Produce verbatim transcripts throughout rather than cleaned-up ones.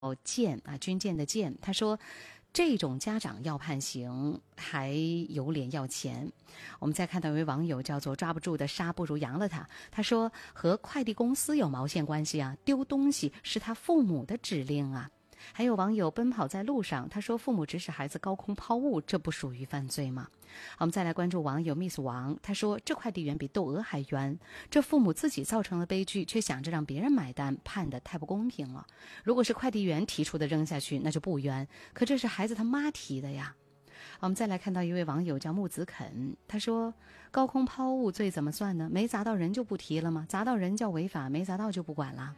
建啊，军舰的舰，他说这种家长要判刑，还有脸要钱。我们再看到一位网友叫做抓不住的杀，不如扬了他。他说和快递公司有毛线关系啊？丢东西是他父母的指令啊。还有网友奔跑在路上，他说父母指使孩子高空抛物，这不属于犯罪吗？我们再来关注网友 Miss 王，他说这快递员比窦娥还冤，这父母自己造成了悲剧，却想着让别人买单，判得太不公平了。如果是快递员提出的扔下去，那就不冤，可这是孩子他妈提的呀。我们再来看到一位网友叫木子肯，他说高空抛物罪怎么算呢？没砸到人就不提了吗？砸到人叫违法，没砸到就不管了。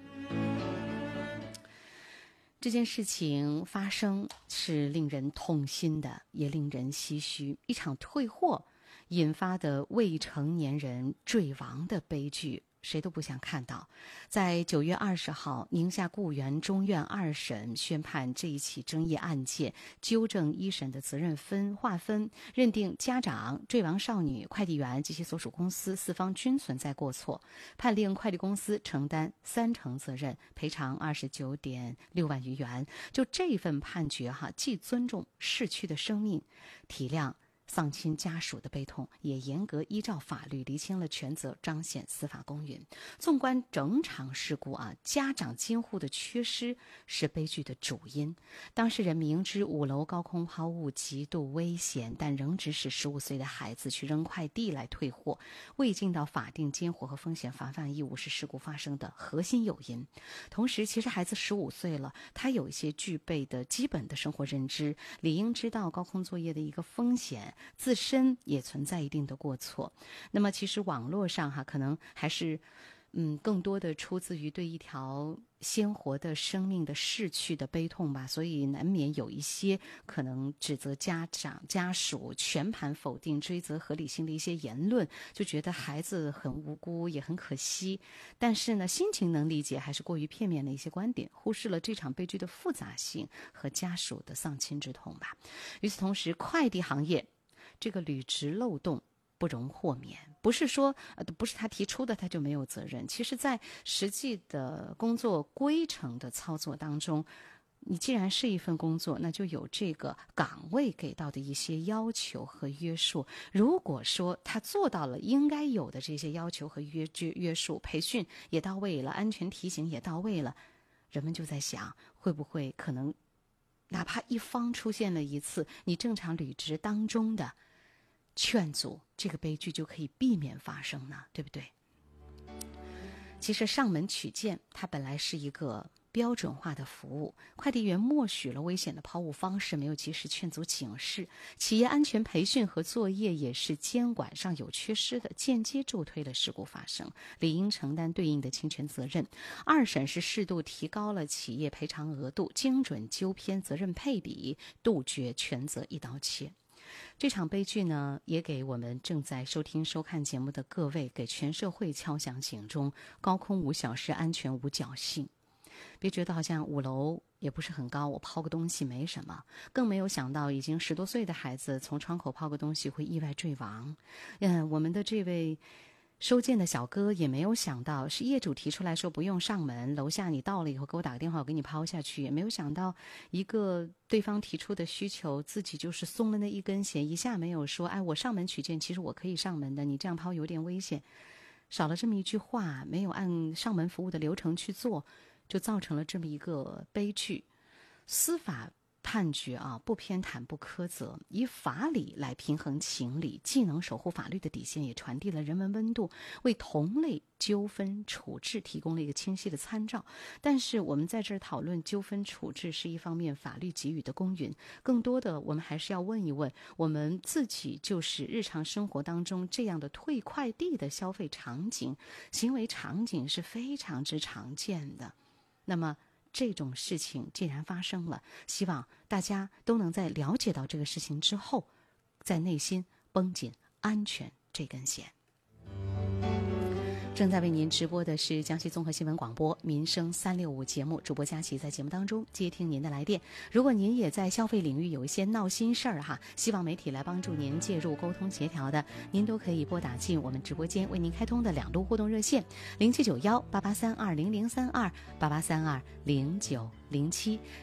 这件事情发生是令人痛心的，也令人唏嘘。一场退货引发的未成年人坠亡的悲剧，谁都不想看到。在九月二十号，宁夏固原中院二审宣判这一起争议案件，纠正一审的责任分划分，认定家长、坠亡少女、快递员及其所属公司四方均存在过错，判令快递公司承担三成责任，赔偿二十九点六万余元。就这份判决哈，既尊重逝去的生命，体谅丧亲家属的悲痛，也严格依照法律厘清了权责，彰显司法公允。纵观整场事故啊，家长监护的缺失是悲剧的主因。当事人明知五楼高空抛物极度危险，但仍指使十五岁的孩子去扔快递来退货，未尽到法定监护和风险防范义务，是事故发生的核心诱因。同时，其实孩子十五岁了，他有一些具备的基本的生活认知，理应知道高空作业的一个风险，自身也存在一定的过错。那么其实网络上哈，可能还是嗯，更多的出自于对一条鲜活的生命的逝去的悲痛吧，所以难免有一些可能指责家长家属全盘否定追责合理性的一些言论，就觉得孩子很无辜也很可惜。但是呢，心情能理解，还是过于片面的一些观点，忽视了这场悲剧的复杂性和家属的丧亲之痛吧。与此同时，快递行业这个履职漏洞不容豁免，不是说呃不是他提出的他就没有责任。其实在实际的工作规程的操作当中，你既然是一份工作，那就有这个岗位给到的一些要求和约束。如果说他做到了应该有的这些要求和约约束，培训也到位了，安全提醒也到位了，人们就在想，会不会可能哪怕一方出现了一次你正常履职当中的劝阻，这个悲剧就可以避免发生呢，对不对？其实上门取件它本来是一个标准化的服务，快递员默许了危险的抛物方式，没有及时劝阻警示，企业安全培训和作业也是监管上有缺失的，间接助推了事故发生，理应承担对应的侵权责任。二审是适度提高了企业赔偿额度，精准纠偏责任配比，杜绝权责一刀切。这场悲剧呢，也给我们正在收听收看节目的各位，给全社会敲响警钟：高空无小事，安全无侥幸。别觉得好像五楼也不是很高，我抛个东西没什么，更没有想到已经十多岁的孩子从窗口抛个东西会意外坠亡。嗯，我们的这位收件的小哥也没有想到，是业主提出来说不用上门，楼下你到了以后给我打个电话，我给你抛下去。也没有想到一个对方提出的需求，自己就是松了那一根弦，一下没有说，哎，我上门取件，其实我可以上门的，你这样抛有点危险。少了这么一句话，没有按上门服务的流程去做，就造成了这么一个悲剧。司法判决啊，不偏袒不苛责，以法理来平衡情理，既能守护法律的底线，也传递了人文温度，为同类纠纷处置提供了一个清晰的参照。但是我们在这儿讨论纠纷处置是一方面，法律给予的公允，更多的我们还是要问一问，我们自己就是日常生活当中这样的退快递的消费场景、行为场景是非常之常见的。那么这种事情既然发生了，希望大家都能在了解到这个事情之后，在内心绷紧安全这根弦。 正在为您直播的是江西综合新闻广播民生三六五节目，主播佳琪在节目当中接听您的来电。如果您也在消费领域有一些闹心事儿哈，希望媒体来帮助您介入沟通协调的，您都可以拨打进我们直播间为您开通的两路互动热线零七九幺八八三二零零三二八八三二零九零七